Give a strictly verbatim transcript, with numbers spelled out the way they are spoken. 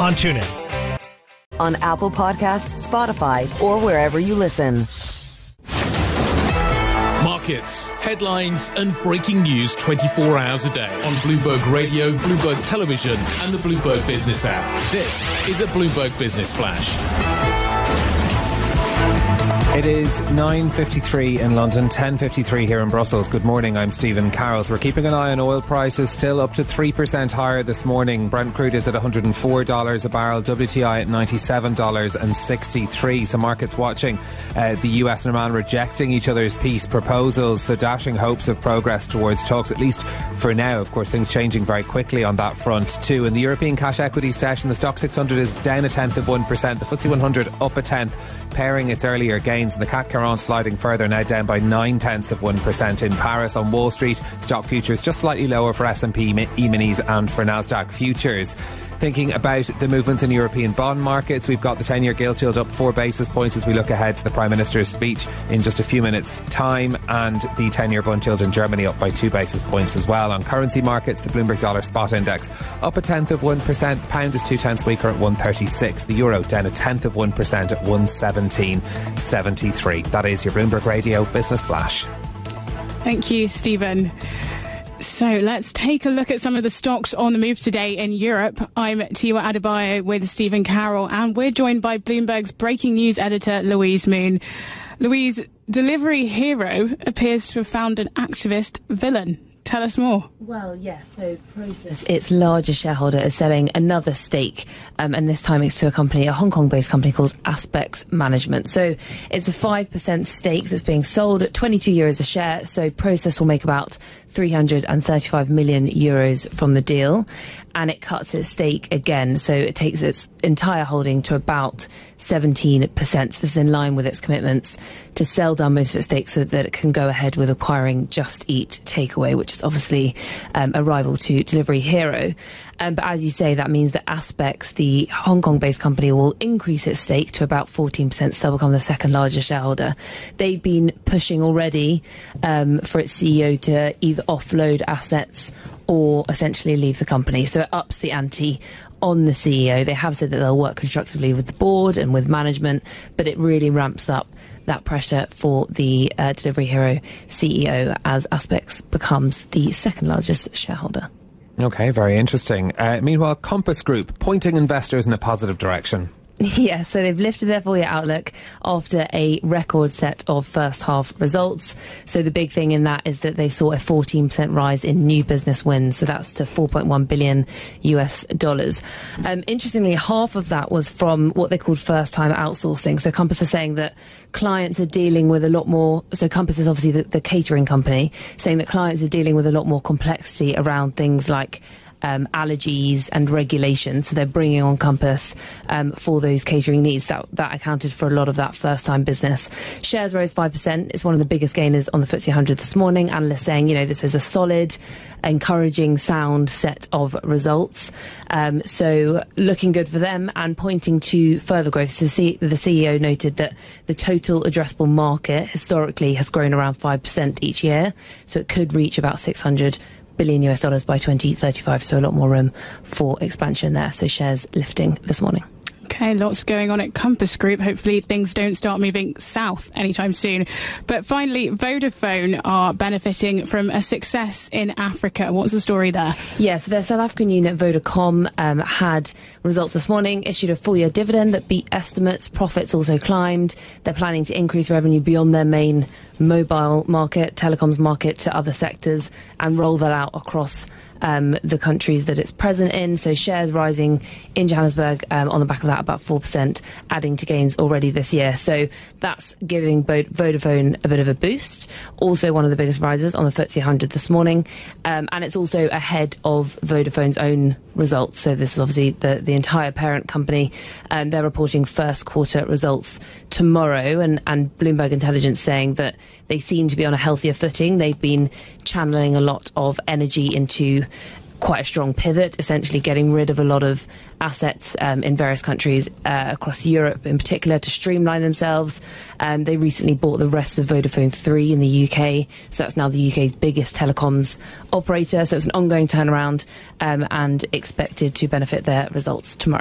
on TuneIn. On Apple Podcasts, Spotify, or wherever you listen. Markets, headlines and breaking news twenty-four hours a day on Bloomberg Radio, Bloomberg Television and the Bloomberg Business app. This is a Bloomberg Business Flash. It is nine fifty-three in London, ten fifty-three here in Brussels. Good morning, I'm Stephen Carroll. So we're keeping an eye on oil prices, still up to three percent higher this morning. Brent crude is at one hundred four dollars a barrel, W T I at ninety-seven dollars and sixty-three. So markets watching uh, the U S and Iran rejecting each other's peace proposals, so dashing hopes of progress towards talks, at least for now. Of course, things changing very quickly on that front too. In the European cash equity session, the stock six hundred is down a tenth of one percent, the F T S E one hundred up a tenth, pairing its earlier gains. And the C A C Quarante sliding further, now down by nine tenths of one percent in Paris. On Wall Street, stock futures just slightly lower for S and P E-minis and for Nasdaq futures. Thinking about the movements in European bond markets, we've got the ten-year gilt yield up four basis points as we look ahead to the Prime Minister's speech in just a few minutes' time, and the ten-year bond yield in Germany up by two basis points as well. On currency markets, the Bloomberg Dollar Spot Index up a tenth of one percent, pound is two tenths weaker at one thirty-six, the euro down a tenth of one percent at one seventeen seventy-three. That is your Bloomberg Radio Business Flash. Thank you, Stephen. So let's take a look at some of the stocks on the move today in Europe. I'm Tiwa Adebayo with Stephen Carroll, and we're joined by Bloomberg's breaking news editor, Louise Moon. Louise, Delivery Hero appears to have found an activist villain. Tell us more. Well, yes, so Prosus, its largest shareholder, is selling another stake, um, and this time it's to a company, a Hong Kong-based company called Aspects Management. So it's a five percent stake that's being sold at twenty-two euros a share, so Prosus will make about three hundred thirty-five million euros from the deal, and it cuts its stake again, so it takes its entire holding to about seventeen percent. This is in line with its commitments to sell down most of its stake so that it can go ahead with acquiring Just Eat Takeaway, which is obviously um, a rival to Delivery Hero. Um, but as you say, that means that Aspects, the Hong Kong-based company, will increase its stake to about fourteen percent, so they'll become the second largest shareholder. They've been pushing already um, for its C E O to either offload assets or essentially leave the company. So it ups the ante on the C E O. They have said that they'll work constructively with the board and with management, but it really ramps up that pressure for the uh, Delivery Hero C E O as Aspects becomes the second largest shareholder. Okay, very interesting. Uh, meanwhile, Compass Group pointing investors in a positive direction. Yeah, so they've lifted their full year outlook after a record set of first half results. So the big thing in that is that they saw a fourteen percent rise in new business wins. So that's to four point one billion U S dollars. Um, interestingly, half of that was from what they called first time outsourcing. So Compass is saying that clients are dealing with a lot more. So Compass is obviously the, the catering company, saying that clients are dealing with a lot more complexity around things like Um, allergies and regulations, so they're bringing on Compass um, for those catering needs. That, that accounted for a lot of that first-time business. Shares rose five percent. It's one of the biggest gainers on the F T S E one hundred this morning. Analysts saying, you know, this is a solid, encouraging, sound set of results. Um, so looking good for them and pointing to further growth. So see, the C E O noted that the total addressable market historically has grown around five percent each year, so it could reach about six hundred billion U S dollars by twenty thirty-five, so a lot more room for expansion there. So shares lifting this morning. Okay, lots going on at Compass Group. Hopefully things don't start moving south anytime soon. But finally, Vodafone are benefiting from a success in Africa. What's the story there? Yeah, so their South African unit, Vodacom, um, had results this morning, issued a full-year dividend that beat estimates. Profits also climbed. They're planning to increase revenue beyond their main mobile market, telecoms market, to other sectors and roll that out across Um, the countries that it's present in. So shares rising in Johannesburg um, on the back of that about four percent, adding to gains already this year. So that's giving Vodafone a bit of a boost. Also one of the biggest rises on the F T S E one hundred this morning. Um, and it's also ahead of Vodafone's own results. So this is obviously the, the entire parent company. Um, they're reporting first quarter results tomorrow, and, and Bloomberg Intelligence saying that they seem to be on a healthier footing. They've been channeling a lot of energy into quite a strong pivot, essentially getting rid of a lot of assets um, in various countries uh, across Europe in particular to streamline themselves. Um, they recently bought the rest of Vodafone three in the U K, so that's now the U K's biggest telecoms operator. So it's an ongoing turnaround um, and expected to benefit their results tomorrow.